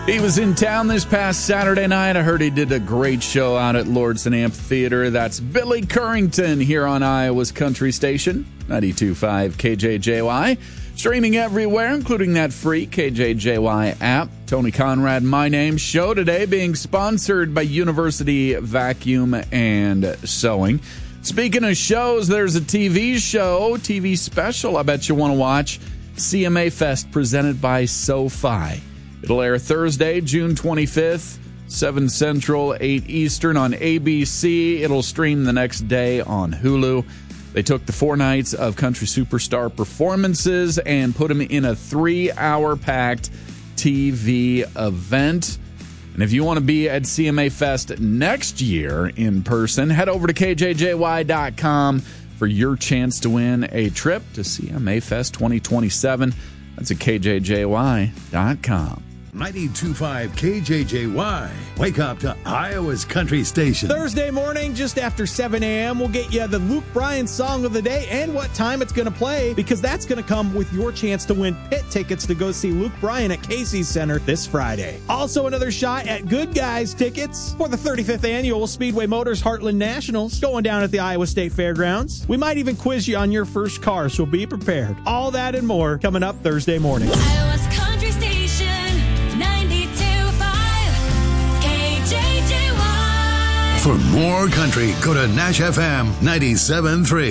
He was in town this past Saturday night. I heard he did a great show out at Lordson Amphitheater. That's Billy Currington here on Iowa's Country Station, 92.5 KJJY. Streaming everywhere, including that free KJJY app. Tony Conrad, my name. Show today being sponsored by University Vacuum and Sewing. Speaking of shows, there's a TV special I bet you want to watch. CMA Fest presented by SoFi. It'll air Thursday, June 25th, 7 Central, 8 Eastern on ABC. It'll stream the next day on Hulu. They took the 4 nights of country superstar performances and put them in a 3-hour packed TV event. And if you want to be at CMA Fest next year in person, head over to KJJY.com for your chance to win a trip to CMA Fest 2027. That's at KJJY.com. 92.5 KJJY. Wake up to Iowa's Country Station. Thursday morning, just after 7 a.m., we'll get you the Luke Bryan song of the day and what time it's going to play, because that's going to come with your chance to win pit tickets to go see Luke Bryan at Casey's Center this Friday. Also, another shot at Good Guys tickets for the 35th annual Speedway Motors Heartland Nationals going down at the Iowa State Fairgrounds. We might even quiz you on your first car, so be prepared. All that and more coming up Thursday morning. Iowa's Country Station. For more country, go to Nash FM 97.3.